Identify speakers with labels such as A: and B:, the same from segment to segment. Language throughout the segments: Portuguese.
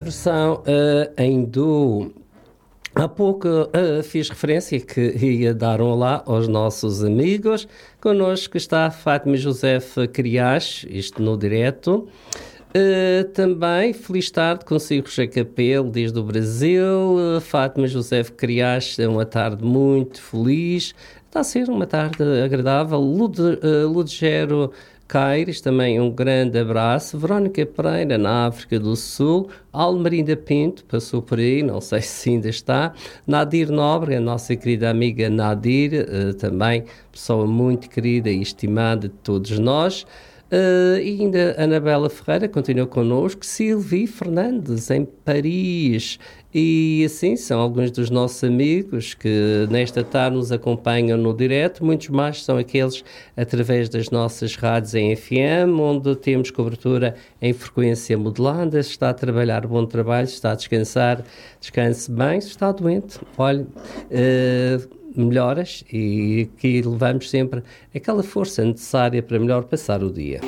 A: versão em duo. Há pouco fiz referência que ia dar um olá aos nossos amigos. Connosco está Fátima Josefa Criás, isto no direto. Também, feliz tarde, consigo José Capelo, desde o Brasil. Fátima Josefa Criás, é uma tarde muito feliz. Está a ser uma tarde agradável. Ludgero Caires, também um grande abraço. Verónica Pereira, na África do Sul. Almerinda Pinto, passou por aí, não sei se ainda está. Nadir Nobre, a nossa querida amiga Nadir, também pessoa muito querida e estimada de todos nós. E ainda Anabela Ferreira continua connosco, Silvia Fernandes em Paris, e assim são alguns dos nossos amigos que nesta tarde nos acompanham no direto. Muitos mais são aqueles através das nossas rádios em FM, onde temos cobertura em frequência modulada. Se está a trabalhar, bom trabalho. Se está a descansar, descanse bem. Se está doente, olhe, melhoras, e que levamos sempre aquela força necessária para melhor passar o dia.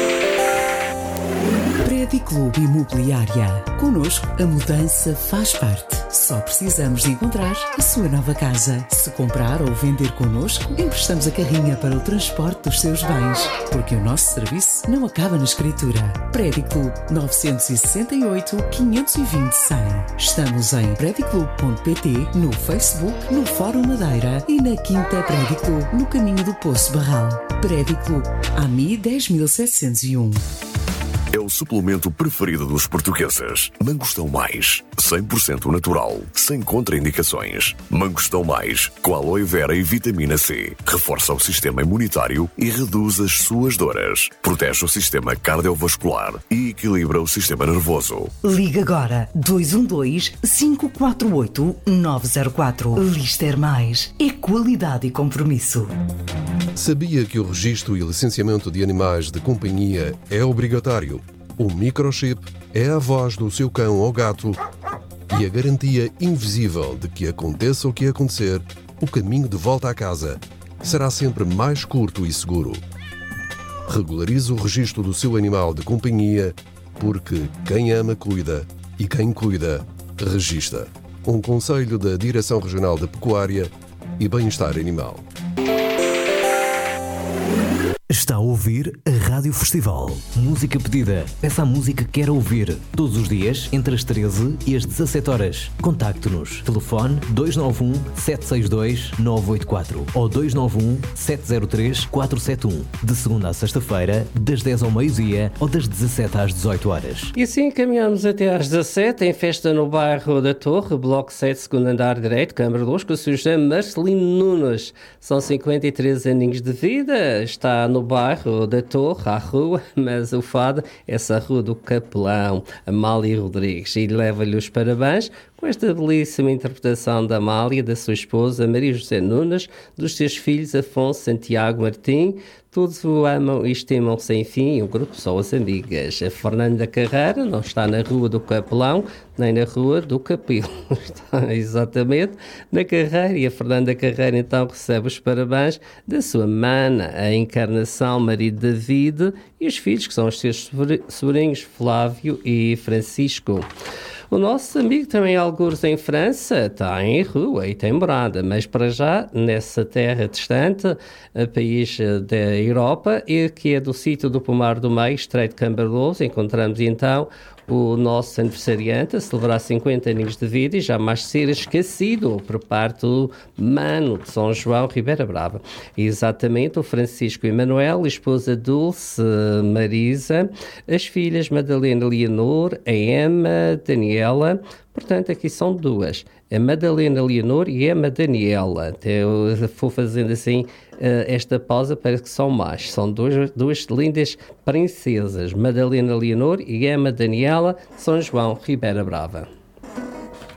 B: Clube Imobiliária. Connosco, a mudança faz parte. Só precisamos de encontrar a sua nova casa. Se comprar ou vender connosco, emprestamos a carrinha para o transporte dos seus bens. Porque o nosso serviço não acaba na escritura. Clube 968 520 100. Estamos em prediclube.pt, no Facebook, no Fórum Madeira e na Quinta Clube, no caminho do Poço Barral. Clube, AMI 10701.
C: É o suplemento preferido dos portugueses. Mangostão Mais, 100% natural, sem contraindicações. Mangostão Mais, com aloe vera e vitamina C. Reforça o sistema imunitário e reduz as suas dores. Protege o sistema cardiovascular e equilibra o sistema nervoso.
B: Liga agora 212-548-904. Lister Mais. É qualidade e compromisso.
D: Sabia que o registro e licenciamento de animais de companhia é obrigatório? O microchip é a voz do seu cão ou gato e a garantia invisível de que aconteça o que acontecer, o caminho de volta à casa será sempre mais curto e seguro. Regularize o registro do seu animal de companhia, porque quem ama cuida e quem cuida registra. Um conselho da Direção Regional de Pecuária e Bem-Estar Animal.
E: Está a ouvir a Rádio Festival. Música pedida. Peça a música que quer ouvir. Todos os dias, entre as 13 e as 17 horas. Contacte-nos. Telefone 291-762-984 ou 291-703-471. De segunda a sexta-feira, das 10 ao meio-dia ou das 17 às 18 horas.
A: E assim caminhamos até às 17, em festa no bairro da Torre, Bloco 7, segundo andar direito, Câmara de Luz, com o Sr. Marcelino Nunes. São 53 aninhos de vida. Está no bairro da Torre, à rua, mas o fado, essa rua do Capelão, Amália Rodrigues, e leva-lhe os parabéns com esta belíssima interpretação da Amália, da sua esposa Maria José Nunes, dos seus filhos Afonso, Santiago, Martim. Todos o amam e estimam sem fim, e o grupo são as amigas. A Fernanda Carreira não está na Rua do Capelão, nem na Rua do Capelo. Está exatamente na Carreira, e a Fernanda Carreira então recebe os parabéns da sua mana, a Encarnação, marido David, e os filhos, que são os seus sobrinhos Flávio e Francisco. O nosso amigo também, algures em França, está em rua e tem morada, mas para já, nessa terra distante, país da Europa, e que é do sítio do Pomar do Meio, Estreito de Cambarlouros, encontramos então o nosso aniversariante a celebrar 50 anos de vida e jamais ser esquecido por parte do Mano de São João, Ribeira Brava. E exatamente o Francisco Emanuel, a esposa Dulce Marisa, as filhas Madalena Leonor, a Emma Daniela. Portanto, aqui são duas, a Madalena Leonor e a Emma Daniela. Eu vou fazendo assim esta pausa, parece que são mais. São duas lindas princesas, Madalena Leonor e Emma Daniela, São João, Ribeira Brava.